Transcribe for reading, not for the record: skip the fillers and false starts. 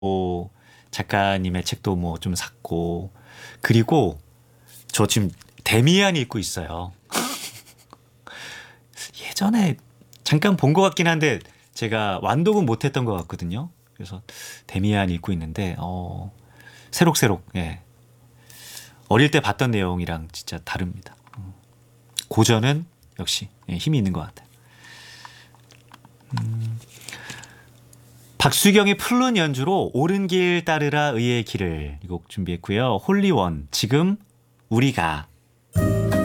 작가님의 책도 뭐 좀 샀고, 그리고 저 지금 데미안 읽고 있어요. 예전에 잠깐 본 것 같긴 한데 제가 완독은 못했던 것 같거든요. 그래서 데미안 읽고 있는데 새록새록, 예, 어릴 때 봤던 내용이랑 진짜 다릅니다. 고전은 역시, 예, 힘이 있는 것 같아요. 박수경의 플룻 연주로 옳은 길 따르라 의의 길을, 이 곡 준비했고요. 홀리원, 지금 우리가,